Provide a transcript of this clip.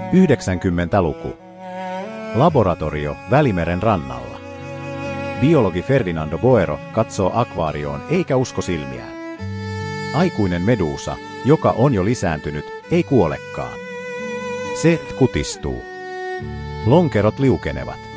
90-luku. Laboratorio Välimeren rannalla. Biologi Ferdinando Boero katsoo akvaarioon eikä usko silmiään. Aikuinen meduusa, joka on jo lisääntynyt, ei kuolekaan. Se kutistuu. Lonkerot liukenevat.